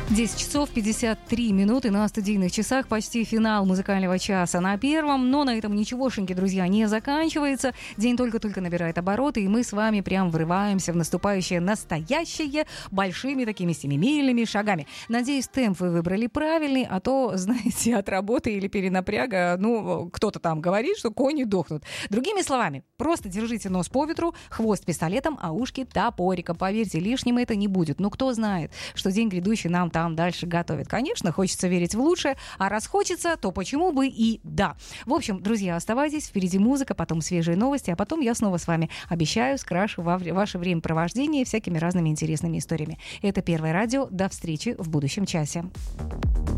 10 часов 53 минуты на студийных часах, почти финал музыкального часа на первом, но на этом ничегошеньки, друзья, не заканчивается. День только-только набирает обороты, и мы с вами прям врываемся в наступающее настоящее большими такими семимильными шагами. Надеюсь, темп вы выбрали правильный, а то, знаете, от работы или перенапряга, кто-то там говорит, что кони дохнут. Другими словами, просто держите нос по ветру, хвост пистолетом, а ушки топориком. Поверьте, лишним это не будет. Но кто знает, что день грядущий нам там дальше готовит. Конечно, хочется верить в лучшее, а раз хочется, то почему бы и да. В общем, друзья, оставайтесь, впереди музыка, потом свежие новости, а потом я снова с вами обещаю, скрашу ваше времяпровождение всякими разными интересными историями. Это Первое радио. До встречи в будущем часе.